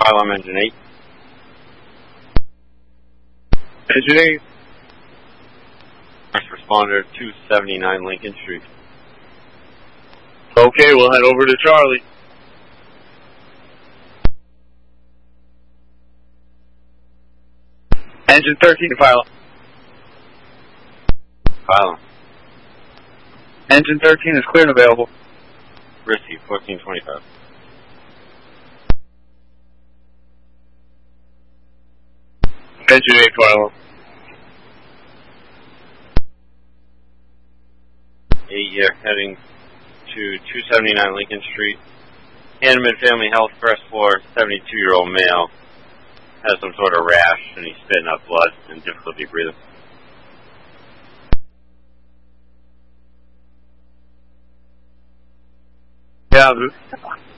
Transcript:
Fire Engine 8. Engine 8. First responder, 279 Lincoln Street. Okay, we'll head over to Charlie. Engine 13 to fire alarm. Fire alarm. Engine 13 is clear and available. Risky, 1425. Engine 8 fire alarm. 8, you're heading to 279 Lincoln Street. Hanneman Family Health, first floor, 72-year-old male. Has some sort of rash, and he's spitting out blood and difficulty breathing. Yeah,